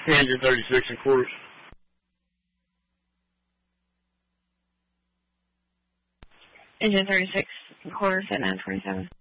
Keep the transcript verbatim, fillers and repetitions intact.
Engine thirty-six and quarters. Engine thirty-six and quarters at nine twenty-seven.